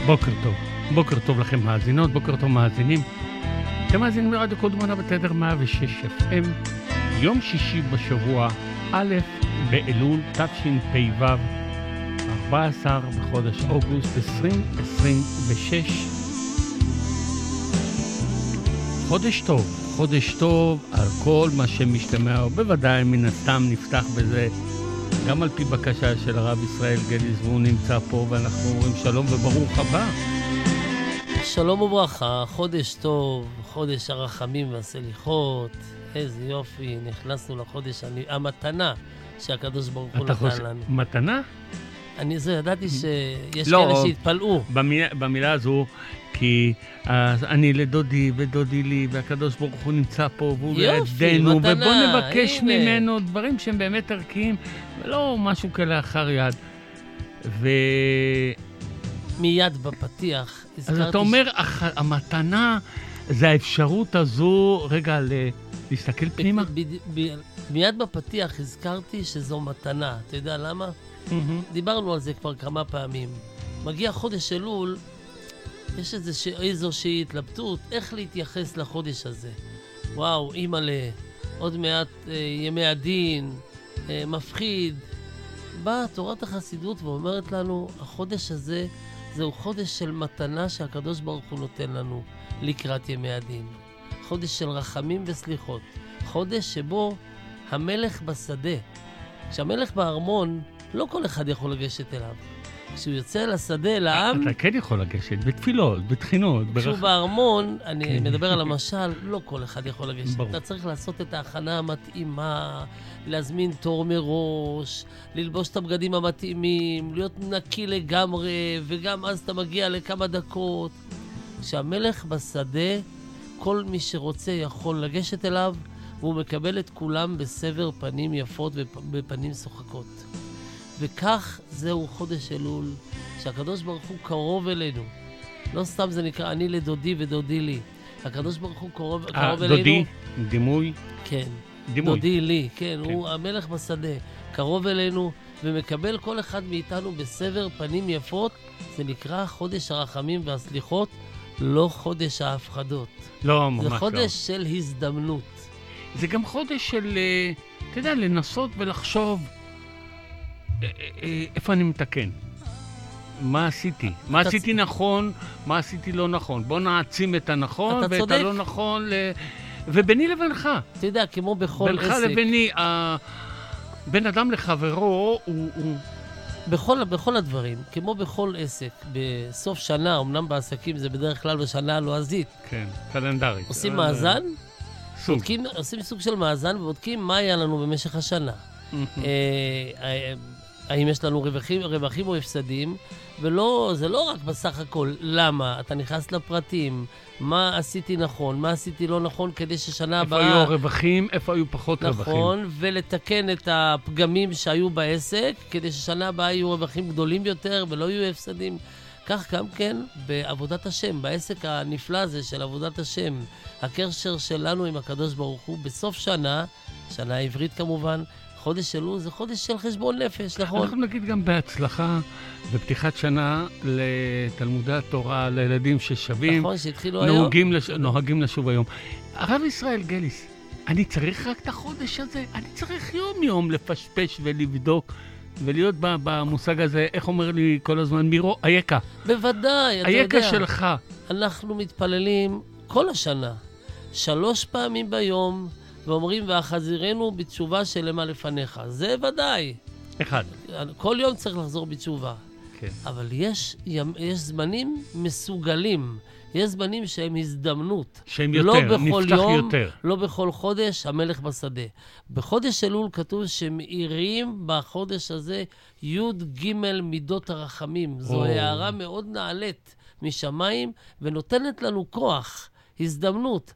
בוקר טוב. בוקר טוב לכם מאזינות, בוקר טוב מאזינים. אתם מאזינים לרדיו קול דמונה בתדר 106 FM, יום שישי בשבוע, א' באלול תשפ"ו, 14 בחודש אוגוסט 2026. חודש טוב על כל מה שמשתמע, ובוודאי מן הסתם נפתח בזה גם על פי בקשה של הרב ישראל גליס, והוא נמצא פה, ואנחנו אומרים שלום וברוך הבא. שלום וברכה, חודש טוב, חודש הרחמים והסליחות, איזה יופי, נכנסנו לחודש, המתנה שהקדוש ברוך הוא נתן לנו. מתנה? אני ידעתי שיש כאלה שהתפלאו. במילה הזו, כי אני לדודי ודודי לי, והקדוש ברוך הוא נמצא פה, והוא לידינו, ובוא נבקש ממנו דברים שהם באמת ערכיים, ולא משהו כלאחר יד. מיד בפתיח אז אתה אומר, המתנה זה האפשרות הזו, רגע, להסתכל פנימה? מיד בפתיח הזכרתי שזו מתנה. אתה יודע למה? דיברנו על זה כבר כמה פעמים. מגיע חודש אלול, יש איזושהי התלבטות איך להתייחס לחודש הזה. וואו, אימא'לה, עוד מעט ימי הדין, מפחיד. באה תורת החסידות ואומרת לנו, החודש הזה זהו חודש של מתנה שהקדוש ברוך הוא נותן לנו לקראת ימי הדין. חודש של רחמים וסליחות. חודש שבו המלך בשדה. כשהמלך בארמון, לא כל אחד יכול לגשת אליו. כשהוא יוצא לשדה, לעם... אתה כן יכול לגשת, בתפילות, בתחינות. כשהוא בארמון, אני מדבר על המשל, לא כל אחד יכול לגשת. אתה צריך לעשות את ההכנה המתאימה, להזמין תור מראש, ללבוש את הבגדים המתאימים, להיות נקי לגמרי, וגם אז אתה מגיע לכמה דקות. כשהמלך בשדה, כל מי שרוצה יכול לגשת אליו, והוא מקבל את כולם בסבר פנים יפות ובפנים שוחקות. וכך זהו חודש אלול, שהקדוש ברוך הוא קרוב אלינו. לא סתם זה נקרא אני לדודי ודודי לי. הקדוש ברוך הוא קרוב אלינו. דודי, דימוי. כן, דימוי. דודי לי, כן, הוא המלך בשדה. קרוב אלינו ומקבל כל אחד מאיתנו בסבר פנים יפות. זה נקרא חודש הרחמים והסליחות, לא חודש ההפחדות. לא, ממש לא. זה חודש של הזדמנות. זה גם חודש של, אתה יודע, לנסות ולחשוב איפה אני מתקן. מה עשיתי? מה עשיתי נכון, מה עשיתי לא נכון. בוא נעצים את הנכון ואת הלא נכון, וביני לבינך. אתה יודע, כמו בכל עסק. בינך לביני, בין אדם לחברו הוא... בכל הדברים, כמו בכל עסק, בסוף שנה, אמנם בעסקים זה בדרך כלל בשנה הלועזית. כן, קלנדרית. עושים מאזן, עושים סוג של מאזן ובודקים מה היה לנו במשך השנה. האם יש לנו רווחים או הפסדים, וזה לא רק בסך הכל, למה? אתה נכנס לפרטים, מה עשיתי נכון, מה עשיתי לא נכון, כדי ששנה הבאה... איפה היו הרווחים, איפה היו פחות רווחים. נכון, ולתקן את הפגמים שהיו בעסק, כדי ששנה הבאה יהיו רווחים גדולים יותר ולא יהיו הפסדים. כך גם כן בעבודת השם, בעסק הנפלא הזה של עבודת השם, הקשר שלנו עם הקדוש ברוך הוא בסוף שנה העברית כמובן, חודש אלול זה חודש של חשבון נפש, נכון? אנחנו נגיד גם בהצלחה בפתיחת שנה לתלמודי התורה, לילדים ששווים. נכון, שהתחילו היום. נוהגים לשוב היום. הרב ישראל גליס, אני צריך רק את החודש הזה? אני צריך יום לפשפש ולבדוק ולהיות במושג הזה, איך אומר לי כל הזמן מירו? איקה. בוודאי, אתה יודע. איקה שלך. אנחנו מתפללים כל השנה, 3 פעמים ביום, ואומרים, והחזירנו בתשובה שלמה לפניך. זה ודאי. אחד. כל יום צריך לחזור בתשובה. כן. אבל יש זמנים מסוגלים. יש זמנים שהם הזדמנות. שהם יותר, נפתח יותר. לא בכל חודש, המלך בשדה. בחודש אלול כתוב שמאירים בחודש הזה י' מידות הרחמים. זו הערה מאוד נעלית משמיים, ונותנת לנו כוח, הזדמנות.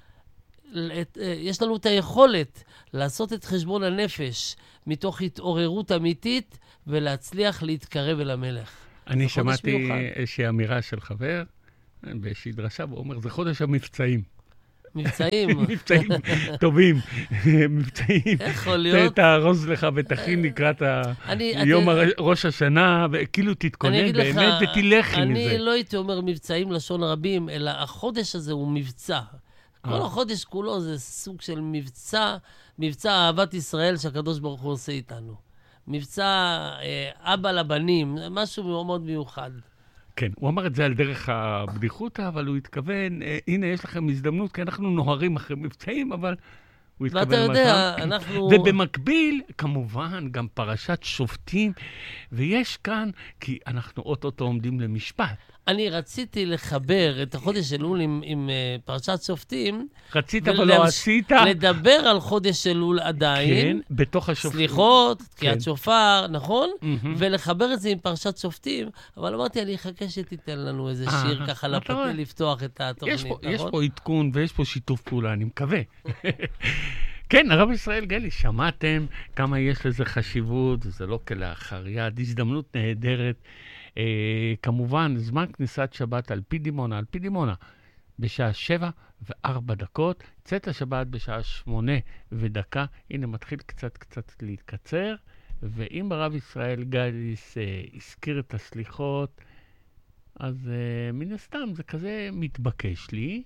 יש לנו את היכולת לעשות את חשבון הנפש מתוך התעוררות אמיתית ולהצליח להתקרב אל המלך. אני שמעתי איזושהי אמירה של חבר באיזושהי דרשה, והוא אומר, זה חודש המבצעים. מבצעים. מבצעים טובים, מבצעים. יכול להיות. תארוז לך ותכין לקראת יום ראש השנה, וכאילו תתכונן באמת ותלך עם זה. אני לא הייתי אומר מבצעים לשון רבים, אלא החודש הזה הוא מבצע. כל החודש כולו זה סוג של מבצע אהבת ישראל שהקדוש ברוך הוא עושה איתנו. מבצע אבא לבנים, משהו מאוד מאוד מיוחד. כן, הוא אמר את זה על דרך הבדיחות, אבל הוא התכוון, הנה יש לכם הזדמנות, כי אנחנו נוהרים אחרי מבצעים, אבל הוא התכוון... ואתה יודע, אנחנו... ובמקביל, כמובן, גם פרשת שופטים, ויש כאן, כי אנחנו אוטוטו עומדים למשפט. אני רציתי לחבר את החודש אלול עם פרשת שופטים. רצית אבל לא עשית. לדבר על חודש אלול עדיין. כן, בתוך השופטים. סליחות, תקיעת שופר, נכון? ולחבר את זה עם פרשת שופטים. אבל אמרתי, אני אחכה שתיתן לנו איזה שיר ככה לפתי לפתוח את התוכנית, נכון? יש פה עדכון ויש פה שיתוף פעולה, אני מקווה. כן, הרב ישראל גלי, שמעתם כמה יש לזה חשיבות, זה לא כלאחר יד, הזדמנות נהדרת. כמובן, זמן כניסת שבת על פי דימונה, בשעה 7:04, צאת השבת בשעה 8:01, הנה מתחיל קצת להתקצר, ואם הרב ישראל גליס הזכיר את הסליחות, אז מן הסתם זה כזה מתבקש לי.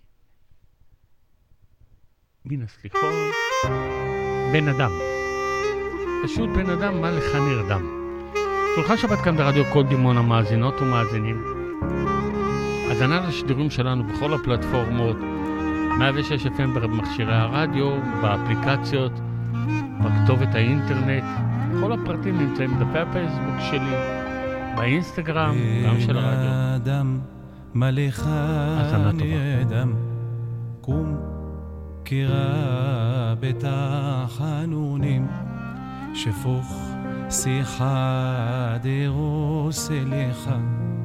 מן הסליחות, בן אדם. פשוט בן אדם, מה לך נרדם. שולחן שבת כאן ברדיו קול דימונה, מאזינות ומאזינים. האזנה לשידורים שלנו בכל הפלטפורמות, 106 FM במכשירי הרדיו, באפליקציות, בכתובת האינטרנט. כל הפרטים נמצאים בדפי הפייסבוק שלי, באינסטגרם, גם של הרדיו. האזנה טובה. קום קירה בתחנונים שפוך שיחה דרוס אליך